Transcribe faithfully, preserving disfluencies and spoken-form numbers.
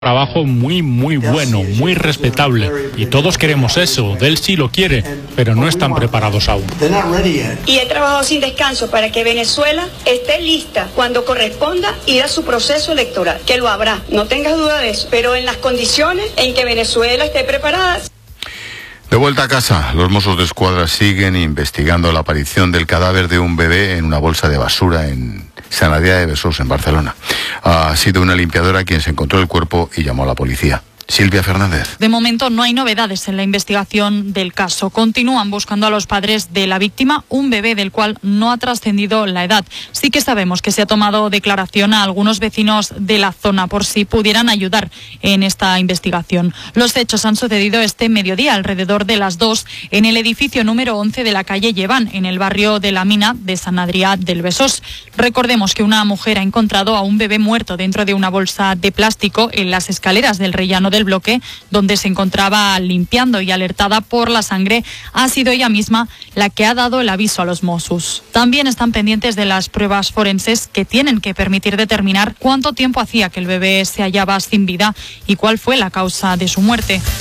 Trabajo muy, muy bueno, muy respetable. Y todos queremos eso. Del sí lo quiere, pero no están preparados aún. Y he trabajado sin descanso para que Venezuela esté lista cuando corresponda ir a su proceso electoral. Que lo habrá, no tengas duda de eso. Pero en las condiciones en que Venezuela esté preparada. De vuelta a casa, los Mossos de Escuadra siguen investigando la aparición del cadáver de un bebé en una bolsa de basura en Sant Adrià de Besòs, en Barcelona. Ha sido una limpiadora quien se encontró el cuerpo y llamó a la policía. Silvia Fernández. De momento no hay novedades en la investigación del caso. Continúan buscando a los padres de la víctima, un bebé del cual no ha trascendido la edad. Sí que sabemos que se ha tomado declaración a algunos vecinos de la zona por si pudieran ayudar en esta investigación. Los hechos han sucedido este mediodía, alrededor de las dos, en el edificio número once de la calle Llevant, en el barrio de la Mina de Sant Adrià del Besòs. Recordemos que una mujer ha encontrado a un bebé muerto dentro de una bolsa de plástico en las escaleras del rellano del bloque donde se encontraba limpiando, y alertada por la sangre ha sido ella misma la que ha dado el aviso a los Mossos. También están pendientes de las pruebas forenses que tienen que permitir determinar cuánto tiempo hacía que el bebé se hallaba sin vida y cuál fue la causa de su muerte.